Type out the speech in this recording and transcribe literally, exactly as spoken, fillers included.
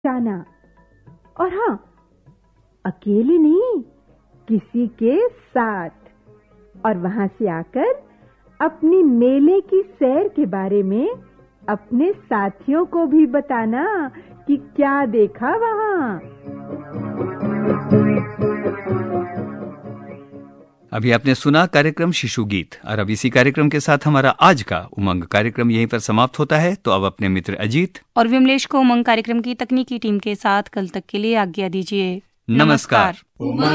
जाना। और हाँ, अकेले नहीं, किसी के साथ। और वहां से आकर अपनी मेले की सैर के बारे में अपने साथियों को भी बताना कि क्या देखा वहां। अभी आपने सुना कार्यक्रम शिशु गीत, और अब इसी कार्यक्रम के साथ हमारा आज का उमंग कार्यक्रम यहीं पर समाप्त होता है। तो अब अपने मित्र अजीत और विमलेश को उमंग कार्यक्रम की तकनीकी टीम के साथ कल तक के लिए आज्ञा दीजिए। नमस्कार। नमस्कार।